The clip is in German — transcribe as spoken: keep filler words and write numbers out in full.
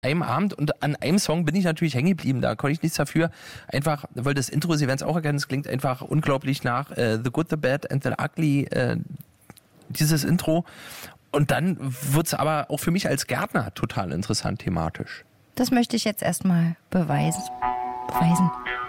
einem Abend und an einem Song bin ich natürlich hängen geblieben. Da konnte ich nichts dafür. Einfach, weil das Intro, Sie werden es auch erkennen, es klingt einfach unglaublich nach äh, The Good, The Bad and The Ugly, äh, dieses Intro. Und dann wird es aber auch für mich als Gärtner total interessant thematisch. Das möchte ich jetzt erstmal beweisen. Beweisen.